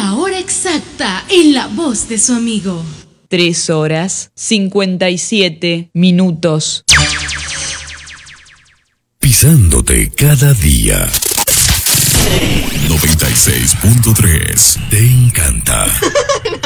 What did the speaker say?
La hora exacta en la voz de su amigo. 3 horas 57 minutos. Pisándote cada día. 96.3. Te encanta.